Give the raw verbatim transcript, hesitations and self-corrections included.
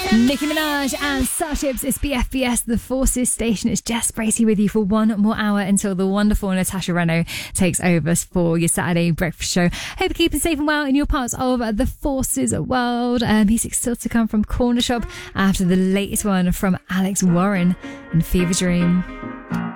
Nicki Minaj and Starships, it's B F B S, The Forces Station. It's Jess Bracey with you for one more hour until the wonderful Natasha Reno takes over for your Saturday breakfast show. Hope you're keeping safe and well in your parts of the Forces world. Um, music's still to come from Corner Shop after the latest one from Alex Warren and Fever Dream.